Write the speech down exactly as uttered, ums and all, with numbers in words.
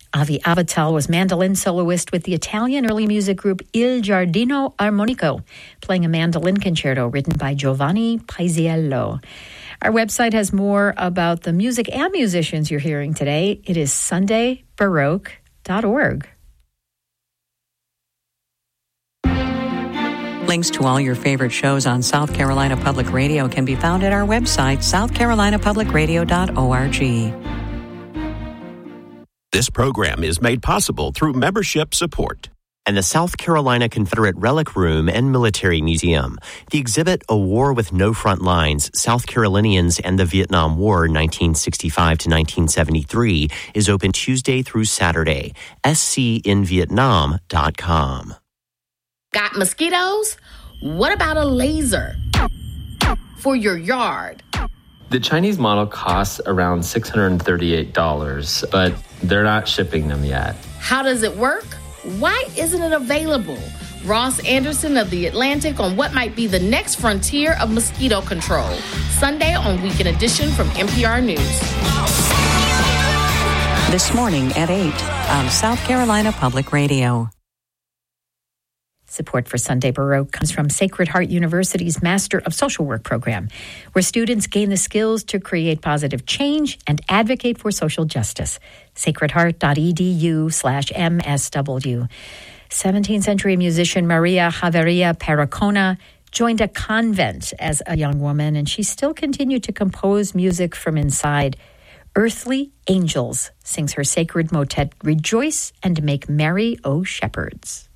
Avi Avital was mandolin soloist with the Italian early music group Il Giardino Armonico, playing a mandolin concerto written by Giovanni Paisiello. Our website has more about the music and musicians you're hearing today. It is sunday baroque dot org. Links to all your favorite shows on South Carolina Public Radio can be found at our website, south carolina public radio dot org. This program is made possible through membership support. And the South Carolina Confederate Relic Room and Military Museum. The exhibit, A War with No Front Lines, South Carolinians and the Vietnam War, nineteen sixty-five to nineteen seventy-three, is open Tuesday through Saturday. s c in vietnam dot com. Got mosquitoes? What about a laser for your yard? The Chinese model costs around six hundred thirty-eight dollars, but they're not shipping them yet. How does it work? Why isn't it available? Ross Anderson of The Atlantic on what might be the next frontier of mosquito control. Sunday on Weekend Edition from N P R News. This morning at eight on South Carolina Public Radio. Support for Sunday Baroque comes from Sacred Heart University's Master of Social Work program, where students gain the skills to create positive change and advocate for social justice. sacred heart dot e d u slash M S W. seventeenth century musician Maria Javeria Pericona joined a convent as a young woman, and she still continued to compose music from inside. Earthly Angels sings her sacred motet, Rejoice and Make Merry, O Shepherds.